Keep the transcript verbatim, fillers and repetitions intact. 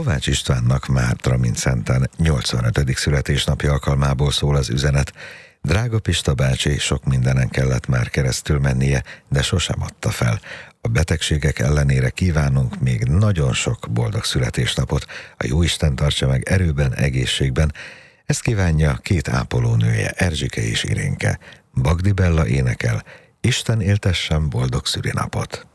Kovács Istvánnak már Tramincenten nyolcvanötödik születésnapja alkalmából szól az üzenet. Drága Pista bácsi, sok mindenen kellett már keresztül mennie, de sosem adta fel. A betegségek ellenére kívánunk még nagyon sok boldog születésnapot. A Jóisten tartsa meg erőben, egészségben. Ezt kívánja két ápolónője, Erzsike és Irénke. Bagdi Bella énekel: Isten éltessen boldog szülinapot.